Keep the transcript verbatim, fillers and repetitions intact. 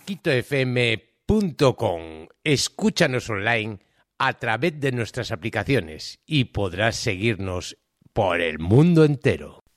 quito f m punto com. Escúchanos online a través de nuestras aplicaciones y podrás seguirnos por el mundo entero.